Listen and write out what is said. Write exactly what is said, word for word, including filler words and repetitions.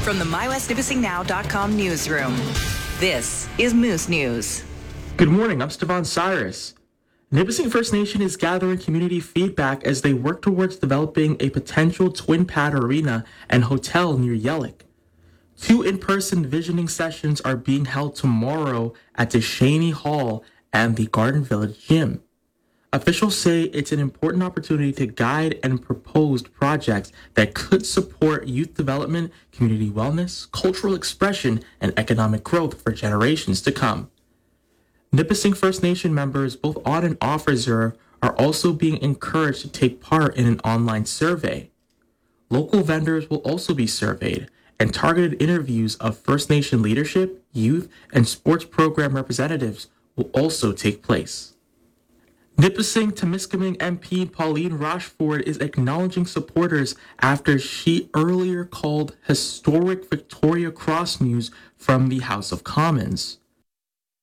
From the my west nipissing now dot com newsroom, this is Moose News. Good morning, I'm Stevan Cyrus. Nipissing First Nation is gathering community feedback as they work towards developing a potential twin pad arena and hotel near Yellick. Two in-person visioning sessions are being held tomorrow at the Shaney Hall and the Garden Village Gym. Officials say it's an important opportunity to guide and propose projects that could support youth development, community wellness, cultural expression, and economic growth for generations to come. Nipissing First Nation members, both on and off reserve, are also being encouraged to take part in an online survey. Local vendors will also be surveyed, and targeted interviews of First Nation leadership, youth, and sports program representatives will also take place. Nipissing Temiskaming M P Pauline Rochford is acknowledging supporters after she earlier called historic Victoria Cross news from the House of Commons.